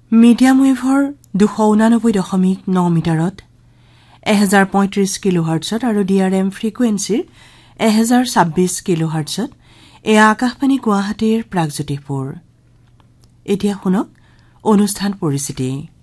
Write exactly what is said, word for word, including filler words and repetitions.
Medium ৱেভৰ দুশ ঊনানব্বৈ দশমিক ন মিটাৰত এহেজাৰ পঁয়ত্ৰিশ কিলো হাৰ্টছত আৰু ডি আৰ এম ফ্ৰিকুৱেঞ্চিৰ এহেজাৰ ছাব্বিছ কিলো হাৰ্টছত এয়া আকাশবাণী গুৱাহাটীৰ প্ৰাগজ্যোতিষপুৰ। এতিয়া শুনক অনুষ্ঠান পৰিচিতি।